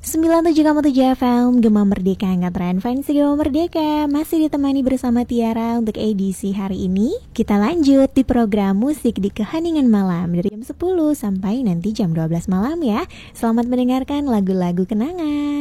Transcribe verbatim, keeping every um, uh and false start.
sembilan puluh tujuh koma tujuh F M Gema Merdeka Angkatan Fansi Gema Merdeka masih ditemani bersama Tiara untuk edisi hari ini. Kita lanjut di program musik di Keheningan Malam dari jam sepuluh sampai nanti jam dua belas malam ya. Selamat mendengarkan lagu-lagu kenangan.